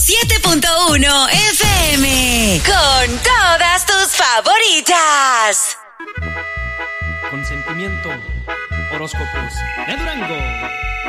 107.1 FM. Con todas tus favoritas. Consentimiento. Horóscopos de Durango.